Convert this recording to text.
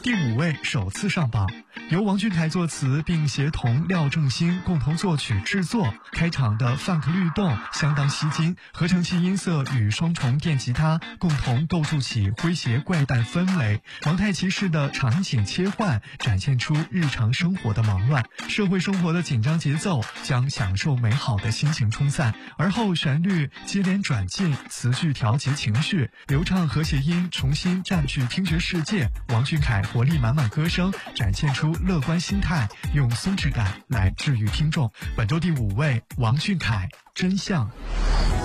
第5位首次上榜，由王俊凯作词并协同廖正兴共同作曲制作，开场的 funk 律动相当吸睛，合成器音色与双重电吉他共同构筑起诙谐怪诞氛围，蒙太奇式的场景切换展现出日常生活的忙乱，社会生活的紧张节奏将享受美好的心情冲散，而后旋律接连转进，词句调节情绪，流畅和谐音重新占据听觉世界，王俊凯活力满满歌声展现出乐观心态，用松弛感来治愈听众。本周第5位，王俊凯，真相。